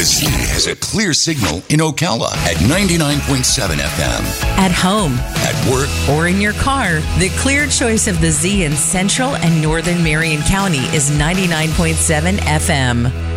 Z has a clear signal in Ocala at 99.7 FM. At home, At work, or in your car, the clear choice of the Z in Central and Northern Marion County is 99.7 FM.